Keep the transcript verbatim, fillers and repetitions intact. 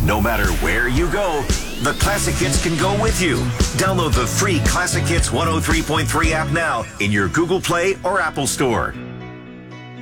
No matter where you go, the Classic Hits can go with you. Download the free Classic Hits one oh three point three app now in your Google Play or Apple Store.